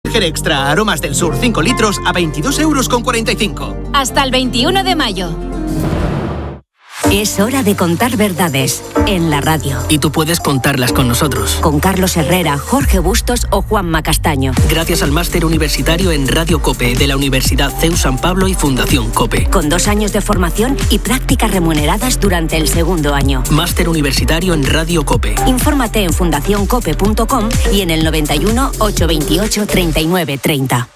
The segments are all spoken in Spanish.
Gerextra Aromas del Sur 5 litros a 22,45 €. Hasta el 21 de mayo. Es hora de contar verdades en la radio. Y tú puedes contarlas con nosotros. Con Carlos Herrera, Jorge Bustos o Juanma Castaño. Gracias al máster universitario en Radio COPE de la Universidad CEU San Pablo y Fundación COPE. Con 2 años de formación y prácticas remuneradas durante el segundo año. Máster universitario en Radio COPE. Infórmate en fundacioncope.com y en el 91 828 39 30.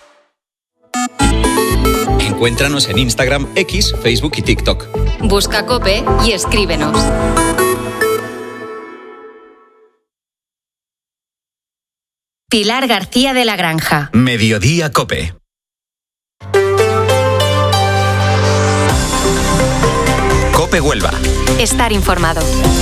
Encuéntranos en Instagram, X, Facebook y TikTok. Busca COPE y escríbenos. Pilar García de la Granja. Mediodía COPE. COPE Huelva. Estar informado.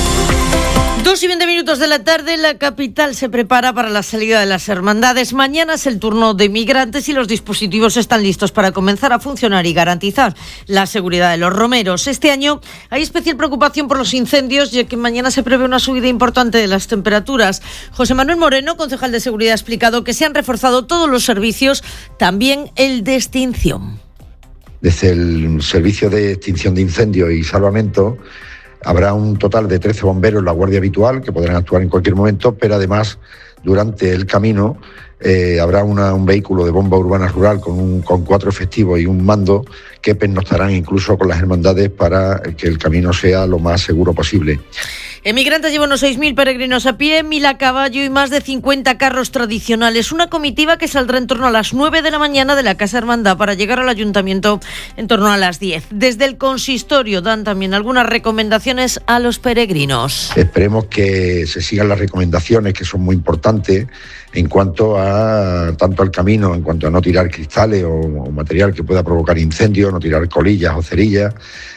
2:20 de la tarde, la capital se prepara para la salida de las hermandades. Mañana es el turno de migrantes y los dispositivos están listos para comenzar a funcionar y garantizar la seguridad de los romeros. Este año hay especial preocupación por los incendios, ya que mañana se prevé una subida importante de las temperaturas. José Manuel Moreno, concejal de Seguridad, ha explicado que se han reforzado todos los servicios, también el de extinción. Desde el servicio de extinción de incendios y salvamento habrá un total de 13 bomberos en la guardia habitual que podrán actuar en cualquier momento, pero además durante el camino habrá un vehículo de bomba urbana rural con 4 efectivos y un mando que pernoctarán incluso con las hermandades para que el camino sea lo más seguro posible. Emigrantes llevan unos 6.000 peregrinos a pie, 1.000 a caballo y más de 50 carros tradicionales. Una comitiva que saldrá en torno a las 9 de la mañana de la Casa Hermandad para llegar al Ayuntamiento en torno a las 10. Desde el consistorio dan también algunas recomendaciones a los peregrinos. Esperemos que se sigan las recomendaciones, que son muy importantes en cuanto a tanto al camino, en cuanto a no tirar cristales o material que pueda provocar incendios, no tirar colillas o cerillas,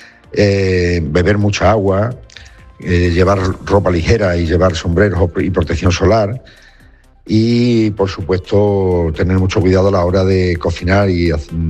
beber mucha agua, llevar ropa ligera y llevar sombreros y protección solar y, por supuesto, tener mucho cuidado a la hora de cocinar y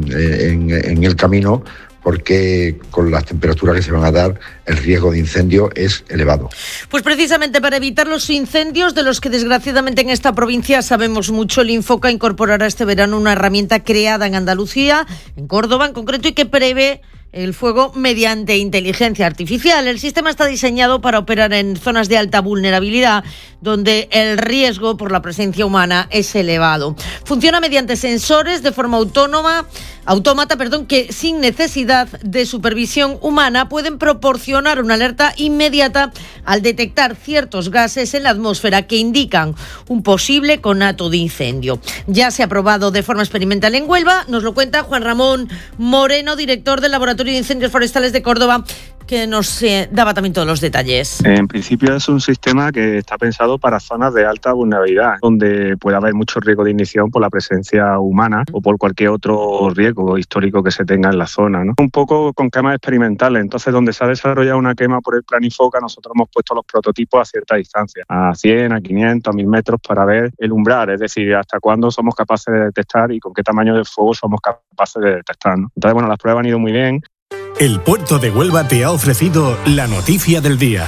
en el camino, porque con las temperaturas que se van a dar el riesgo de incendio es elevado. Pues precisamente para evitar los incendios, de los que desgraciadamente en esta provincia sabemos mucho, el Infoca incorporará este verano una herramienta creada en Andalucía, en Córdoba en concreto, y que prevé el fuego mediante inteligencia artificial. El sistema está diseñado para operar en zonas de alta vulnerabilidad, donde el riesgo por la presencia humana es elevado. Funciona mediante sensores de forma autómata, que sin necesidad de supervisión humana pueden proporcionar una alerta inmediata al detectar ciertos gases en la atmósfera que indican un posible conato de incendio. Ya se ha probado de forma experimental en Huelva, nos lo cuenta Juan Ramón Moreno, director del Laboratorio de Incendios Forestales de Córdoba, que nos daba también todos los detalles. En principio es un sistema que está pensado para zonas de alta vulnerabilidad, donde puede haber mucho riesgo de ignición por la presencia humana o por cualquier otro riesgo histórico que se tenga en la zona, ¿no? Un poco con quemas experimentales, entonces donde se ha desarrollado una quema por el plan Infoca, nosotros hemos puesto los prototipos a cierta distancia, a 100, a 500, a 1000 metros, para ver el umbral, es decir, hasta cuándo somos capaces de detectar y con qué tamaño de fuego somos capaces de detectar, ¿no? Entonces, bueno, las pruebas han ido muy bien. El Puerto de Huelva te ha ofrecido la noticia del día.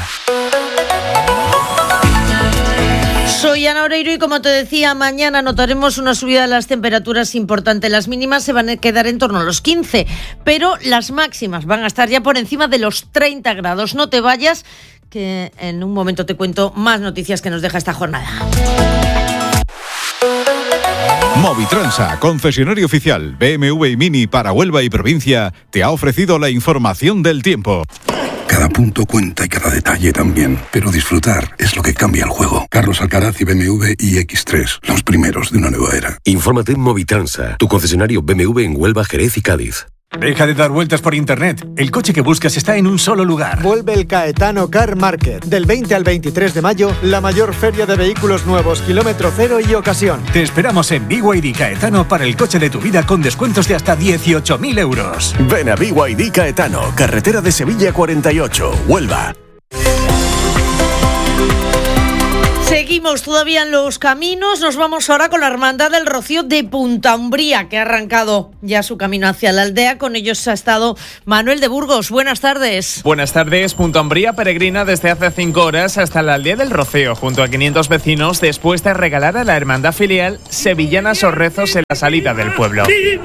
Soy Ana Oreiro y, como te decía, mañana notaremos una subida de las temperaturas importante. Las mínimas se van a quedar en torno a los 15, pero las máximas van a estar ya por encima de los 30 grados. No te vayas, que en un momento te cuento más noticias que nos deja esta jornada. Movitransa, concesionario oficial BMW y Mini para Huelva y provincia, te ha ofrecido la información del tiempo. Cada punto cuenta y cada detalle también, pero disfrutar es lo que cambia el juego. Carlos Alcaraz y BMW iX3, los primeros de una nueva era. Infórmate en Movitransa, tu concesionario BMW en Huelva, Jerez y Cádiz. Deja de dar vueltas por internet. El coche que buscas está en un solo lugar. Vuelve el Caetano Car Market. Del 20 al 23 de mayo, la mayor feria de vehículos nuevos, kilómetro cero y ocasión. Te esperamos en BYD Caetano para el coche de tu vida con descuentos de hasta 18.000 euros. Ven a BYD Caetano, carretera de Sevilla 48, Huelva. Seguimos todavía en los caminos. Nos vamos ahora con la Hermandad del Rocío de Punta Umbría, que ha arrancado ya su camino hacia la aldea. Con ellos ha estado Manuel de Burgos. Buenas tardes. Buenas tardes. Punta Umbría peregrina desde hace 5 horas hasta la aldea del Rocío, junto a 500 vecinos, después de regalar a la hermandad filial sevillanas o rezos en la salida del pueblo.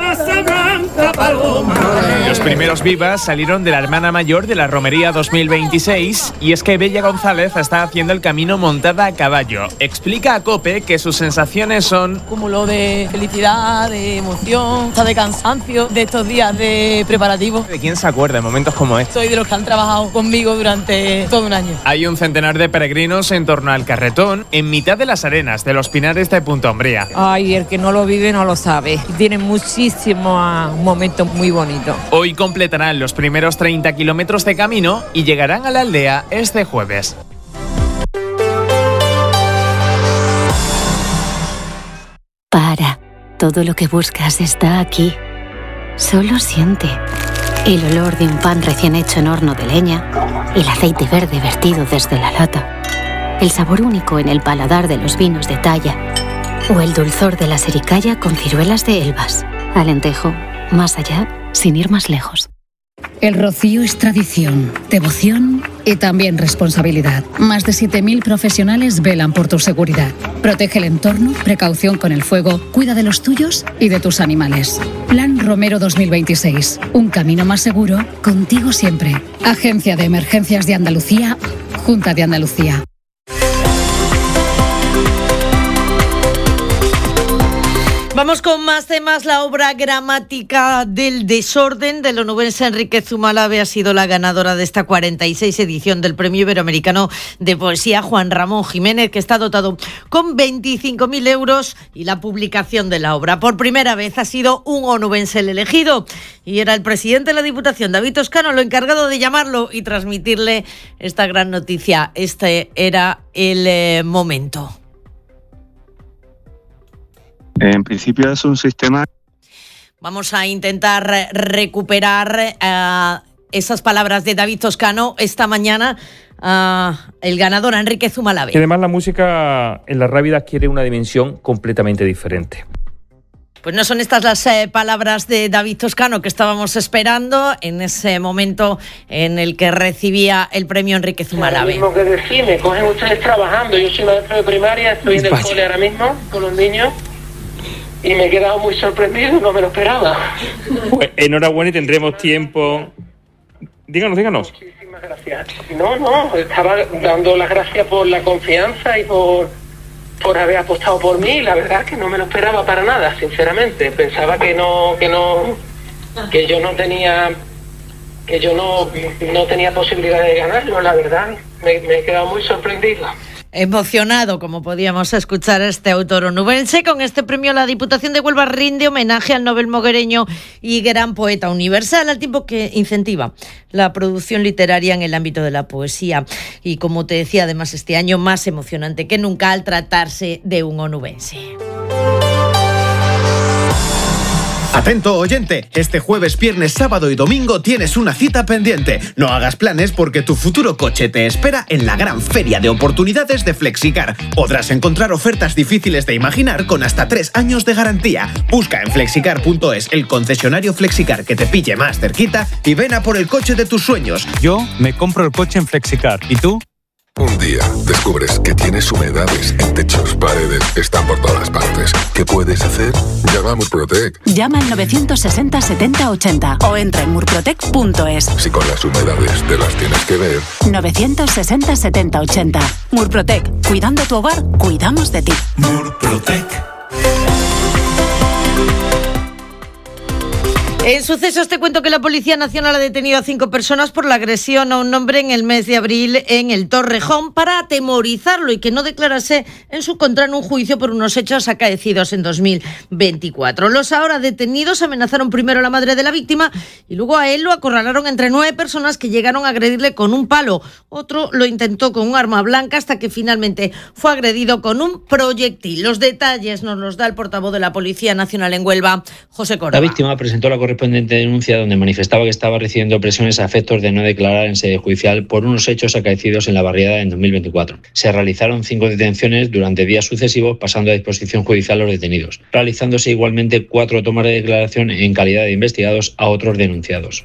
Los primeros vivas salieron de la hermana mayor de la Romería 2026, y es que Bella González está haciendo el camino montada a caballo. Explica a COPE que sus sensaciones son cúmulo de felicidad, de emoción, de cansancio de estos días de preparativo. ¿De quién se acuerda en momentos como este? Soy de los que han trabajado conmigo durante todo un año. Hay un centenar de peregrinos en torno al carretón, en mitad de las arenas de los Pinares de Punta Umbría. Ay, el que no lo vive no lo sabe. Tiene muchísimos momentos muy bonitos. Hoy completarán los primeros 30 kilómetros de camino y llegarán a la aldea este jueves. Para. Todo lo que buscas está aquí. Solo siente. El olor de un pan recién hecho en horno de leña, el aceite verde vertido desde la lata, el sabor único en el paladar de los vinos de talla o el dulzor de la sericaya con ciruelas de Elvas. Alentejo, más allá, sin ir más lejos. El Rocío es tradición, devoción y también responsabilidad. Más de 7.000 profesionales velan por tu seguridad. Protege el entorno, precaución con el fuego, cuida de los tuyos y de tus animales. Plan Romero 2026. Un camino más seguro, contigo siempre. Agencia de Emergencias de Andalucía, Junta de Andalucía. Vamos con más temas. La obra Gramática del desorden del onubense Enrique Zumalave ha sido la ganadora de esta 46 edición del Premio Iberoamericano de Poesía Juan Ramón Jiménez, que está dotado con 25.000 euros, y la publicación de la obra. Por primera vez ha sido un onubense el elegido, y era el presidente de la Diputación, David Toscano, lo encargado de llamarlo y transmitirle esta gran noticia. Este era el momento. En principio es un sistema. Vamos a intentar recuperar esas palabras de David Toscano esta mañana. El ganador, Enrique Zumalave. Y además la música en la Rábida adquiere una dimensión completamente diferente. Pues no son estas las palabras de David Toscano que estábamos esperando en ese momento en el que recibía el premio Enrique Zumalave. Lo mismo que decir, me cogen ustedes trabajando. Yo soy maestro de primaria, estoy en el cole ahora mismo con los niños. Y me he quedado muy sorprendido, no me lo esperaba. Pues enhorabuena y tendremos tiempo. Díganos. Muchísimas gracias. No, estaba dando las gracias por la confianza y por haber apostado por mí. La verdad es que no me lo esperaba para nada, sinceramente. Pensaba que yo no tenía posibilidad de ganarlo, la verdad. Me he quedado muy sorprendido. Emocionado, como podíamos escuchar a este autor onubense. Con este premio la Diputación de Huelva rinde homenaje al Nobel moguereño y gran poeta universal, al tiempo que incentiva la producción literaria en el ámbito de la poesía. Y como te decía, además este año más emocionante que nunca al tratarse de un onubense. Atento oyente, este jueves, viernes, sábado y domingo tienes una cita pendiente. No hagas planes porque tu futuro coche te espera en la gran feria de oportunidades de Flexicar. Podrás encontrar ofertas difíciles de imaginar con hasta 3 años de garantía. Busca en flexicar.es el concesionario Flexicar que te pille más cerquita y ven a por el coche de tus sueños. Yo me compro el coche en Flexicar. ¿Y tú? Un día descubres que tienes humedades en techos, paredes, están por todas partes. ¿Qué puedes hacer? Llama a Murprotec. Llama al 970 70 80 o entra en murprotec.es. Si con las humedades te las tienes que ver. 960 70 80. Murprotec. Cuidando tu hogar, cuidamos de ti. Murprotec. En sucesos te cuento que la Policía Nacional ha detenido a 5 personas por la agresión a un hombre en el mes de abril en el Torrejón para atemorizarlo y que no declarase en su contra en un juicio por unos hechos acaecidos en 2024. Los ahora detenidos amenazaron primero a la madre de la víctima y luego a él lo acorralaron entre 9 personas que llegaron a agredirle con un palo. Otro lo intentó con un arma blanca hasta que finalmente fue agredido con un proyectil. Los detalles nos los da el portavoz de la Policía Nacional en Huelva, José Córdoba. La víctima presentó la correspondiente correspondiente denuncia donde manifestaba que estaba recibiendo presiones a efectos de no declarar en sede judicial por unos hechos acaecidos en La Barriada en 2024. Se realizaron 5 detenciones durante días sucesivos, pasando a disposición judicial los detenidos, realizándose igualmente 4 tomas de declaración en calidad de investigados a otros denunciados.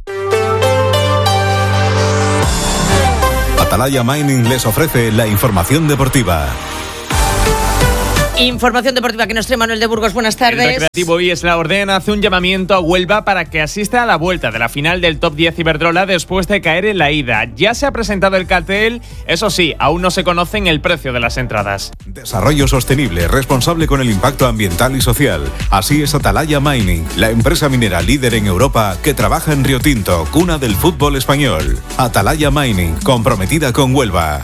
Atalaya Mining les ofrece la información deportiva. Información deportiva que nos trae Manuel de Burgos. Buenas tardes. El Recreativo Isla Ordena hace un llamamiento a Huelva para que asista a la vuelta de la final del Top 10 Iberdrola después de caer en la ida. Ya se ha presentado el cartel, eso sí, aún no se conocen el precio de las entradas. Desarrollo sostenible, responsable con el impacto ambiental y social. Así es Atalaya Mining, la empresa minera líder en Europa que trabaja en Río Tinto, cuna del fútbol español. Atalaya Mining, comprometida con Huelva.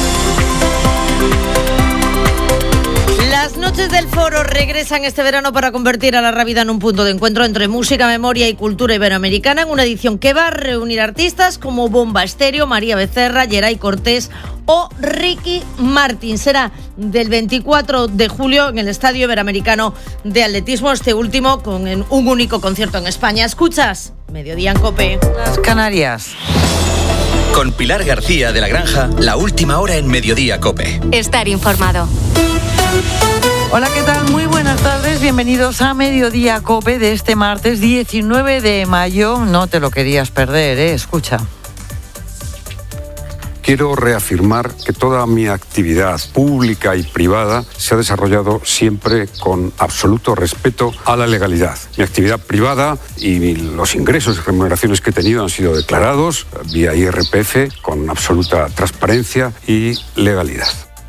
Las noches del Foro regresan este verano para convertir a la Rábida en un punto de encuentro entre música, memoria y cultura iberoamericana, en una edición que va a reunir artistas como Bomba Estéreo, María Becerra, Geray Cortés o Ricky Martin. Será del 24 de julio en el Estadio Iberoamericano de Atletismo, este último con un único concierto en España. Escuchas Mediodía en COPE. Las Canarias. Con Pilar García de la Granja, la última hora en Mediodía COPE. Estar informado. Hola, ¿qué tal? Muy buenas tardes, bienvenidos a Mediodía COPE de este martes 19 de mayo. No te lo querías perder, escucha. Quiero reafirmar que toda mi actividad pública y privada se ha desarrollado siempre con absoluto respeto a la legalidad. Mi actividad privada y los ingresos y remuneraciones que he tenido han sido declarados vía IRPF con absoluta transparencia y legalidad.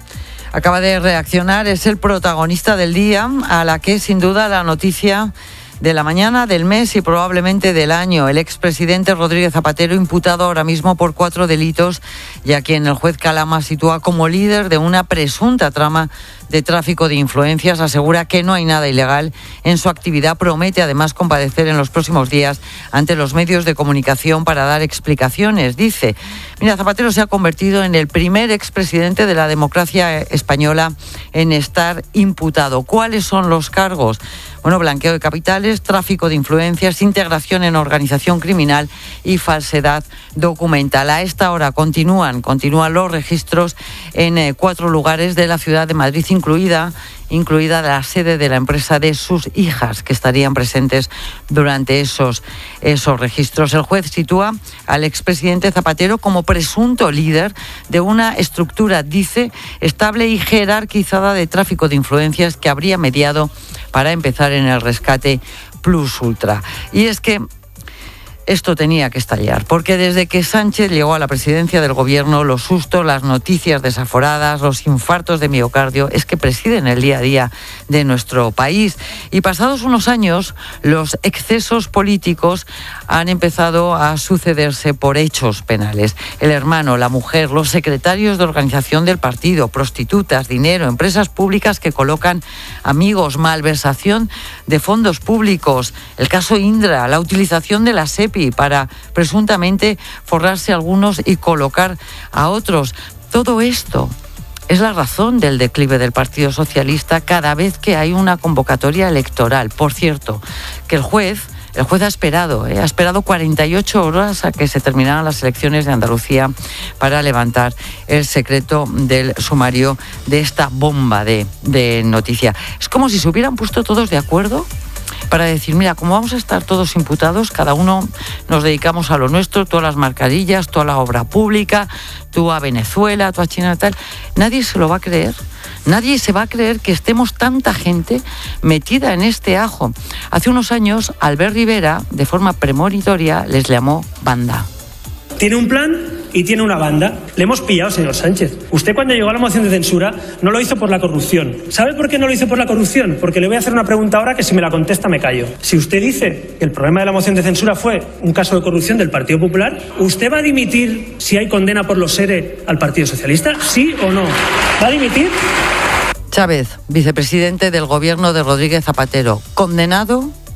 Acaba de reaccionar, es el protagonista del día, a la que sin duda la noticia de la mañana, del mes y probablemente del año. El expresidente Rodríguez Zapatero, imputado ahora mismo por 4 delitos, y a quien el juez Calama sitúa como líder de una presunta trama de tráfico de influencias, asegura que no hay nada ilegal en su actividad. Promete además comparecer en los próximos días ante los medios de comunicación para dar explicaciones. Dice, mira, Zapatero se ha convertido en el primer expresidente de la democracia española en estar imputado. ¿Cuáles son los cargos? Bueno, blanqueo de capitales, tráfico de influencias, integración en organización criminal y falsedad documental. A esta hora continúan los registros en 4 lugares de la ciudad de Madrid, incluida la sede de la empresa de sus hijas, que estarían presentes durante esos registros. El juez sitúa al expresidente Zapatero como presunto líder de una estructura, dice, estable y jerarquizada de tráfico de influencias que habría mediado para empezar en el rescate Plus Ultra. Y es que esto tenía que estallar, porque desde que Sánchez llegó a la presidencia del gobierno, los sustos, las noticias desaforadas, los infartos de miocardio, es que presiden el día a día de nuestro país. Y pasados unos años, los excesos políticos han empezado a sucederse por hechos penales. El hermano, la mujer, los secretarios de organización del partido, prostitutas, dinero, empresas públicas que colocan amigos, malversación de fondos públicos, el caso Indra, la utilización de la SEPI para presuntamente forrarse a algunos y colocar a otros. Todo esto es la razón del declive del Partido Socialista cada vez que hay una convocatoria electoral. Por cierto, que el juez ha esperado 48 horas a que se terminaran las elecciones de Andalucía para levantar el secreto del sumario de esta bomba de noticia. Es como si se hubieran puesto todos de acuerdo para decir, mira, como vamos a estar todos imputados, cada uno nos dedicamos a lo nuestro, tú a las mascarillas, tú a la obra pública, tú a Venezuela, tú a China, tal. Nadie se lo va a creer. Nadie se va a creer que estemos tanta gente metida en este ajo. Hace unos años, Albert Rivera, de forma premonitoria, les llamó banda. Tiene un plan y tiene una banda. Le hemos pillado, señor Sánchez. Usted, cuando llegó a la moción de censura, no lo hizo por la corrupción. ¿Sabe por qué no lo hizo por la corrupción? Porque le voy a hacer una pregunta ahora que si me la contesta me callo. Si usted dice que el problema de la moción de censura fue un caso de corrupción del Partido Popular, ¿usted va a dimitir si hay condena por los SERE al Partido Socialista? ¿Sí o no? ¿Va a dimitir? Chávez, vicepresidente del gobierno de Rodríguez Zapatero, condenado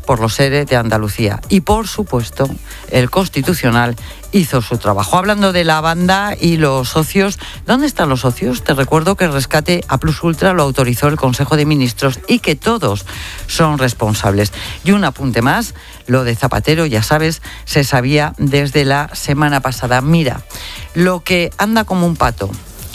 por los ERE de Andalucía. Y, por supuesto, el Constitucional hizo su trabajo. Hablando de la banda y los socios, ¿dónde están los socios? Te recuerdo que el rescate a Plus Ultra lo autorizó el Consejo de Ministros y que todos son responsables. Y un apunte más, lo de Zapatero, ya sabes, se sabía desde la semana pasada. Mira, lo que anda como un pato,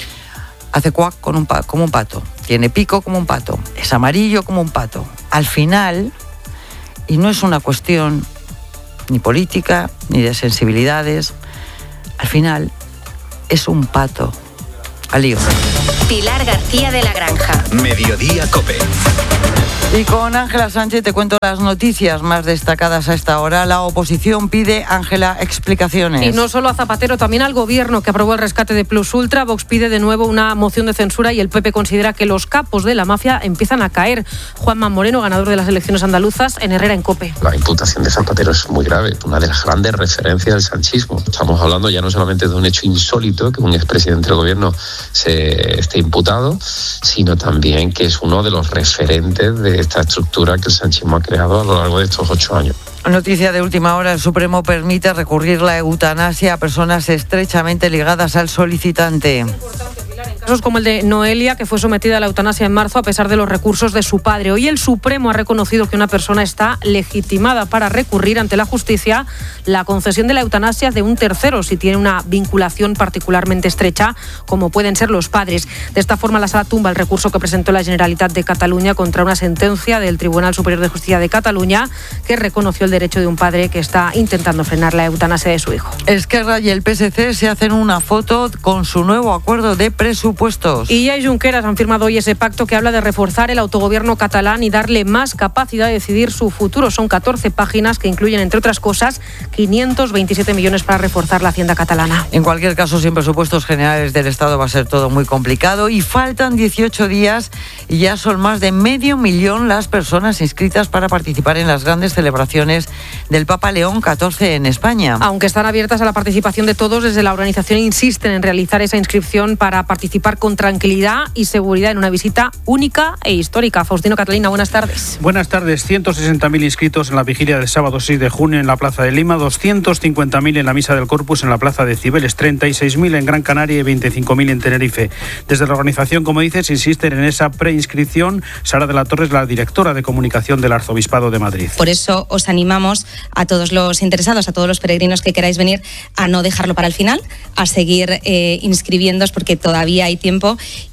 hace cuac como un pato, tiene pico como un pato, es amarillo como un pato. Al final, y no es una cuestión ni política, ni de sensibilidades, al final es un pato. Al lío. Pilar García de la Granja. Mediodía COPE. Y con Ángela Sánchez te cuento las noticias más destacadas a esta hora. La oposición pide, Ángela, explicaciones. Y no solo a Zapatero, también al Gobierno, que aprobó el rescate de Plus Ultra. Vox pide de nuevo una moción de censura y el PP considera que los capos de la mafia empiezan a caer. Juanma Moreno, ganador de las elecciones andaluzas, en Herrera en COPE. La imputación de Zapatero es muy grave, una de las grandes referencias del sanchismo. Estamos hablando ya no solamente de un hecho insólito, que un expresidente del Gobierno se esté imputado, sino también que es uno de los referentes de esta estructura que el sanchismo ha creado a lo largo de estos 8 años. Noticia de última hora, el Supremo permite recurrir la eutanasia a personas estrechamente ligadas al solicitante. Casos como el de Noelia, que fue sometida a la eutanasia en marzo a pesar de los recursos de su padre. Hoy el Supremo ha reconocido que una persona está legitimada para recurrir ante la justicia la concesión de la eutanasia de un tercero si tiene una vinculación particularmente estrecha, como pueden ser los padres. De esta forma, la Sala tumba el recurso que presentó la Generalitat de Cataluña contra una sentencia del Tribunal Superior de Justicia de Cataluña que reconoció el derecho de un padre que está intentando frenar la eutanasia de su hijo. Esquerra y el PSC se hacen una foto con su nuevo acuerdo de presupuestos. Y ya Junqueras han firmado hoy ese pacto que habla de reforzar el autogobierno catalán y darle más capacidad de decidir su futuro. Son 14 páginas que incluyen, entre otras cosas, 527 millones para reforzar la hacienda catalana. En cualquier caso, sin presupuestos generales del Estado va a ser todo muy complicado y faltan 18 días y ya son más de 500.000 las personas inscritas para participar en las grandes celebraciones del Papa León XIV en España. Aunque están abiertas a la participación de todos, desde la organización insisten en realizar esa inscripción para participar con tranquilidad y seguridad en una visita única e histórica. Faustino Catalina, buenas tardes. Buenas tardes. 160.000 inscritos en la vigilia del sábado 6 de junio en la Plaza de Lima, 250.000 en la Misa del Corpus en la Plaza de Cibeles, 36.000 en Gran Canaria y 25.000 en Tenerife. Desde la organización, como dices, insisten en esa preinscripción. Sara de la Torre es la directora de comunicación del Arzobispado de Madrid. Por eso os animamos a todos los interesados, a todos los peregrinos que queráis venir, a no dejarlo para el final, a seguir inscribiéndoos porque todavía hay tiempo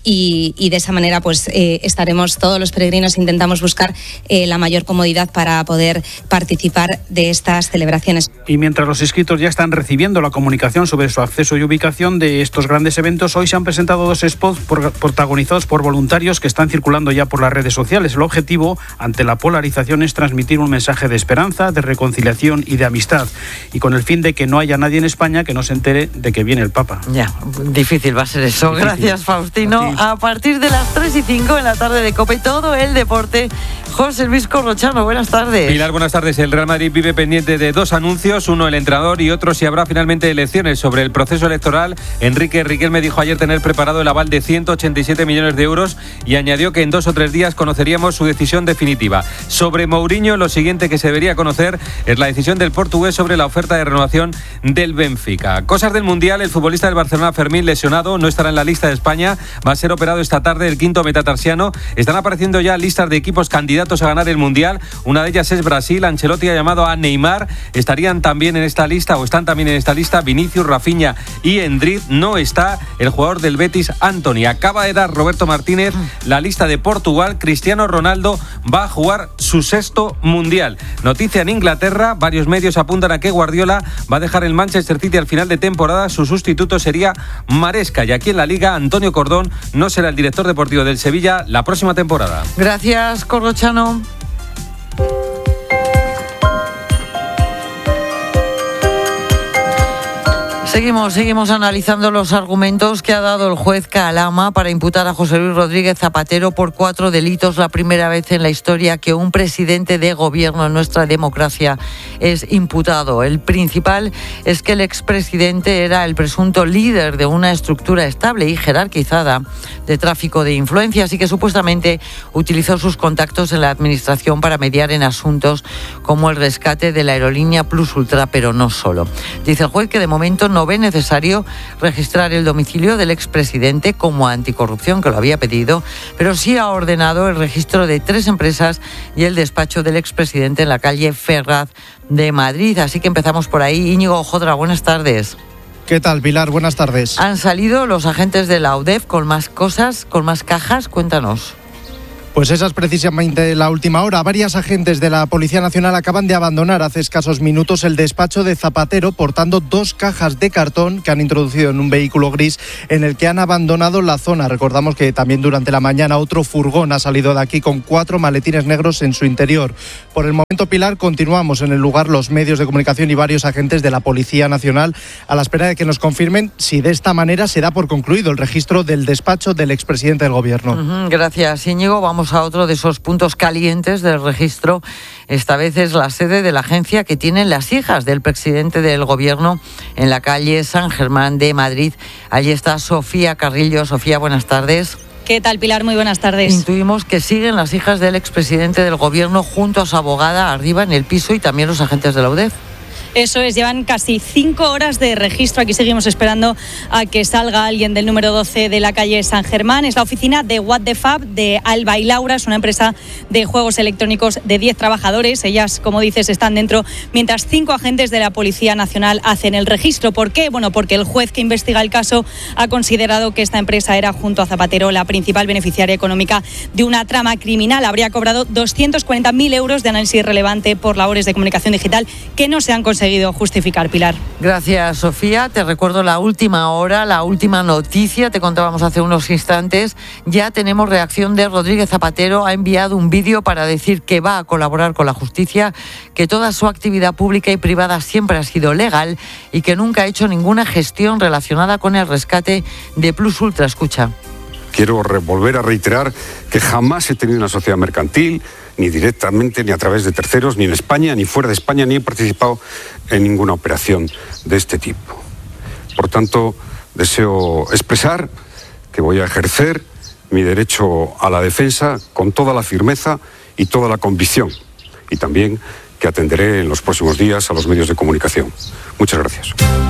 y de esa manera pues estaremos todos los peregrinos, intentamos buscar la mayor comodidad para poder participar de estas celebraciones. Y mientras los inscritos ya están recibiendo la comunicación sobre su acceso y ubicación de estos grandes eventos, hoy se han presentado 2 spots protagonizados por voluntarios que están circulando ya por las redes sociales. El objetivo, ante la polarización, es transmitir un mensaje de esperanza, de reconciliación y de amistad, y con el fin de que no haya nadie en España que no se entere de que viene el Papa. Ya, difícil va a ser eso. Difícil. Gracias, Faustino. A partir de las 3:05 en la tarde de COPE, todo el deporte. José Luis Corrochano, buenas tardes. Pilar, buenas tardes. El Real Madrid vive pendiente de 2 anuncios, uno el entrenador y otro si habrá finalmente elecciones. Sobre el proceso electoral, Enrique Riquelme dijo ayer tener preparado el aval de 187 millones de euros y añadió que en 2 o 3 días conoceríamos su decisión definitiva. Sobre Mourinho, lo siguiente que se debería conocer es la decisión del portugués sobre la oferta de renovación del Benfica. Cosas del Mundial, el futbolista del Barcelona, Fermín, lesionado, no estará en la lista de España, va a ser operado esta tarde el 5º metatarsiano. Están apareciendo ya listas de equipos candidatos a ganar el Mundial, una de ellas es Brasil. Ancelotti ha llamado a Neymar, estarían también en esta lista, o están también en esta lista, Vinicius, Rafinha y Endrick. No está el jugador del Betis, Antony. Acaba de dar Roberto Martínez la lista de Portugal. Cristiano Ronaldo va a jugar su 6º Mundial. Noticia en Inglaterra, varios medios apuntan a que Guardiola va a dejar el Manchester City al final de temporada. Su sustituto sería Maresca, y aquí en la Liga, Antonio Cordón no será el director deportivo del Sevilla la próxima temporada. Gracias, Corrochano. Seguimos analizando los argumentos que ha dado el juez Calama para imputar a José Luis Rodríguez Zapatero por 4 delitos, la primera vez en la historia que un presidente de gobierno en nuestra democracia es imputado. El principal es que el expresidente era el presunto líder de una estructura estable y jerarquizada de tráfico de influencias y que supuestamente utilizó sus contactos en la administración para mediar en asuntos como el rescate de la aerolínea Plus Ultra, pero no solo. Dice el juez que de momento no ve necesario registrar el domicilio del expresidente como Anticorrupción, que lo había pedido, pero sí ha ordenado el registro de 3 empresas y el despacho del expresidente en la calle Ferraz de Madrid. Así que empezamos por ahí. Íñigo Jodra, buenas tardes. ¿Qué tal, Pilar? Buenas tardes. Han salido los agentes de la UDEF con más cosas, con más cajas. Cuéntanos. Pues esa es precisamente la última hora. Varios agentes de la Policía Nacional acaban de abandonar hace escasos minutos el despacho de Zapatero portando 2 cajas de cartón que han introducido en un vehículo gris en el que han abandonado la zona. Recordamos que también durante la mañana otro furgón ha salido de aquí con 4 maletines negros en su interior. Por el momento, Pilar, continuamos en el lugar los medios de comunicación y varios agentes de la Policía Nacional a la espera de que nos confirmen si de esta manera se da por concluido el registro del despacho del expresidente del Gobierno. Gracias, Íñigo. Vamos a otro de esos puntos calientes del registro. Esta vez es la sede de la agencia que tienen las hijas del presidente del Gobierno en la calle San Germán de Madrid. Allí está Sofía Carrillo. Sofía, buenas tardes. ¿Qué tal, Pilar? Muy buenas tardes. Intuimos que siguen las hijas del expresidente del Gobierno junto a su abogada arriba en el piso y también los agentes de la UDEF. Eso es, llevan casi 5 horas de registro. Aquí seguimos esperando a que salga alguien del número 12 de la calle San Germán. Es la oficina de What the Fab de Alba y Laura. Es una empresa de juegos electrónicos de 10 trabajadores. Ellas, como dices, están dentro, mientras 5 agentes de la Policía Nacional hacen el registro. ¿Por qué? Bueno, porque el juez que investiga el caso ha considerado que esta empresa era, junto a Zapatero, la principal beneficiaria económica de una trama criminal. Habría cobrado 240.000 euros de análisis relevante por labores de comunicación digital que no se han conseguido justificar, Pilar. Gracias, Sofía. Te recuerdo la última hora, la última noticia. Te contábamos hace unos instantes. Ya tenemos reacción de Rodríguez Zapatero. Ha enviado un vídeo para decir que va a colaborar con la justicia, que toda su actividad pública y privada siempre ha sido legal y que nunca ha hecho ninguna gestión relacionada con el rescate de Plus Ultra. Escucha. Quiero volver a reiterar que jamás he tenido una sociedad mercantil, ni directamente, ni a través de terceros, ni en España, ni fuera de España, ni he participado en ninguna operación de este tipo. Por tanto, deseo expresar que voy a ejercer mi derecho a la defensa con toda la firmeza y toda la convicción. Y también que atenderé en los próximos días a los medios de comunicación. Muchas gracias.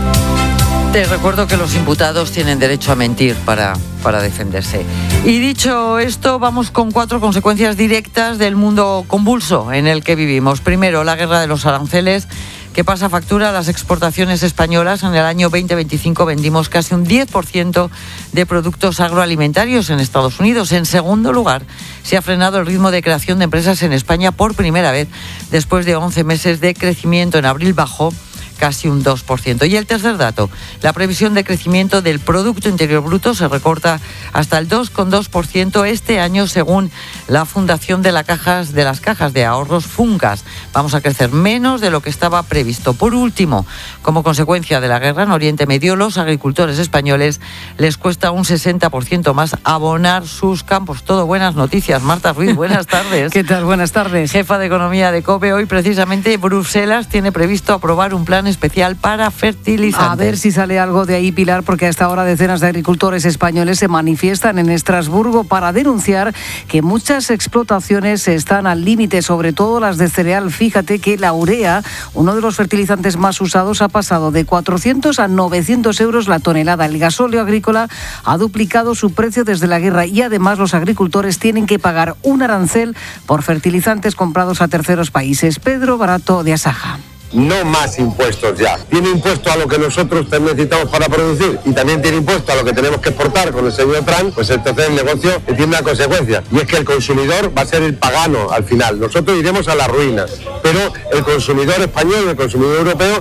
Te recuerdo que los imputados tienen derecho a mentir para defenderse. Y dicho esto, vamos con 4 consecuencias directas del mundo convulso en el que vivimos. Primero, la guerra de los aranceles, que pasa factura a las exportaciones españolas. En el año 2025 vendimos casi un 10% de productos agroalimentarios en Estados Unidos. En segundo lugar, se ha frenado el ritmo de creación de empresas en España por primera vez después de 11 meses de crecimiento. En abril bajó casi un 2%. Y el tercer dato, la previsión de crecimiento del Producto Interior Bruto se recorta hasta el 2,2% este año, según la Fundación de las Cajas de Ahorros Funcas. Vamos a crecer menos de lo que estaba previsto. Por último, como consecuencia de la guerra en Oriente Medio, los agricultores españoles les cuesta un 60% más abonar sus campos. Todo buenas noticias. Marta Ruiz, buenas tardes. ¿Qué tal? Buenas tardes. Jefa de Economía de COPE. Hoy precisamente Bruselas tiene previsto aprobar un plan especial para fertilizantes. A ver si sale algo de ahí, Pilar, porque a esta hora decenas de agricultores españoles se manifiestan en Estrasburgo para denunciar que muchas explotaciones están al límite, sobre todo las de cereal. Fíjate que la urea, uno de los fertilizantes más usados, ha pasado de 400 a 900 euros la tonelada. El gasóleo agrícola ha duplicado su precio desde la guerra y además los agricultores tienen que pagar un arancel por fertilizantes comprados a terceros países. Pedro Barato, de Asaja. No más impuestos ya. Tiene impuesto a lo que nosotros necesitamos para producir y también tiene impuesto a lo que tenemos que exportar con el señor Trump, pues entonces el negocio tiene una consecuencia y es que el consumidor va a ser el pagano al final. Nosotros iremos a la ruina, pero el consumidor español, el consumidor europeo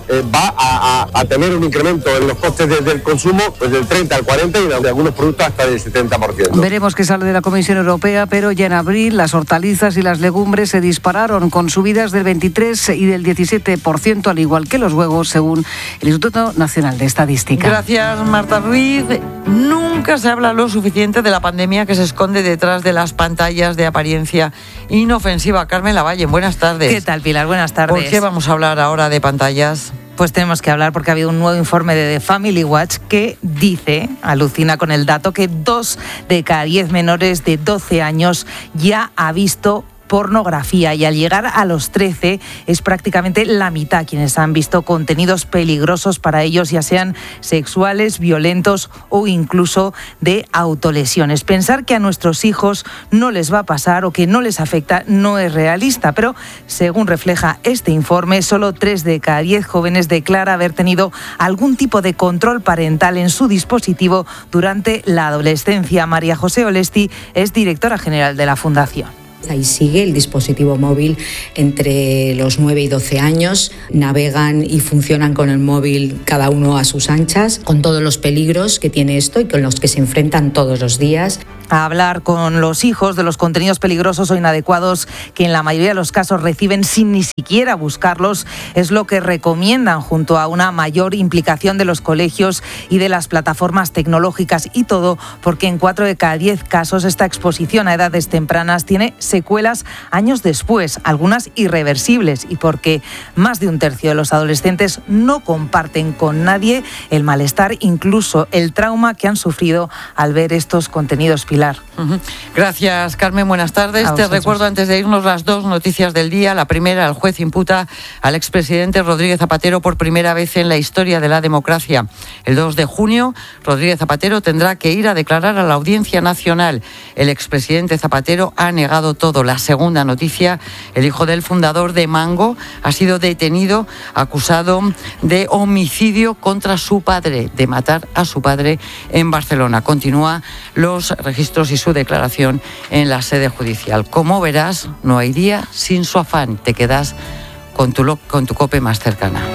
va a tener un incremento en los costes del consumo pues del 30 al 40 y de algunos productos hasta del 70%. Veremos qué sale de la Comisión Europea, pero ya en abril las hortalizas y las legumbres se dispararon con subidas del 23 y del 17%, al igual que los huevos, según el Instituto Nacional de Estadística. Gracias, Marta Ruiz. Nunca se habla lo suficiente de la pandemia que se esconde detrás de las pantallas de apariencia inofensiva. Carmen Lavalle, buenas tardes. ¿Qué tal, Pilar? Buenas tardes. ¿Por qué vamos a hablar ahora de pantallas? Pues tenemos que hablar porque ha habido un nuevo informe de The Family Watch que dice, alucina con el dato, que 2 de cada 10 menores de 12 años ya ha visto pornografía, y al llegar a los 13 es prácticamente la mitad quienes han visto contenidos peligrosos para ellos, ya sean sexuales, violentos o incluso de autolesiones. Pensar que a nuestros hijos no les va a pasar o que no les afecta no es realista, pero según refleja este informe, solo 3 de cada 10 jóvenes declara haber tenido algún tipo de control parental en su dispositivo durante la adolescencia. María José Olesti es directora general de la Fundación. Ahí sigue el dispositivo móvil entre los 9 y 12 años. Navegan y funcionan con el móvil cada uno a sus anchas, con todos los peligros que tiene esto y con los que se enfrentan todos los días. A hablar con los hijos de los contenidos peligrosos o inadecuados que en la mayoría de los casos reciben sin ni siquiera buscarlos es lo que recomiendan, junto a una mayor implicación de los colegios y de las plataformas tecnológicas, y todo porque en 4 de cada 10 casos esta exposición a edades tempranas tiene secuelas años después, algunas irreversibles, y porque más de un tercio de los adolescentes no comparten con nadie el malestar, incluso el trauma que han sufrido al ver estos contenidos. Pilar. Gracias, Carmen. Buenas tardes. Te recuerdo antes de irnos las 2 noticias del día. La primera, el juez imputa al expresidente Rodríguez Zapatero por primera vez en la historia de la democracia. El 2 de junio, Rodríguez Zapatero tendrá que ir a declarar a la Audiencia Nacional. El expresidente Zapatero ha negado todo. La segunda noticia, el hijo del fundador de Mango ha sido detenido acusado de homicidio contra su padre, de matar a su padre en Barcelona. Continúa los registros y su declaración en la sede judicial. Como verás, no hay día sin su afán. Te quedas con tu COPE más cercana.